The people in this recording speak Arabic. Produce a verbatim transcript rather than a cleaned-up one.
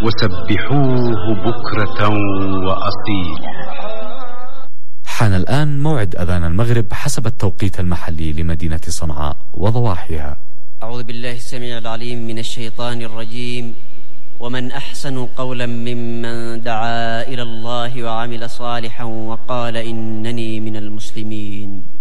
وسبحوه بكرة وأصيلا. حان الآن موعد أذان المغرب حسب التوقيت المحلي لمدينة صنعاء وضواحيها. أعوذ بالله السميع العليم من الشيطان الرجيم. ومن أحسن قولا ممن دعا إلى الله وعمل صالحا وقال إنني من المسلمين.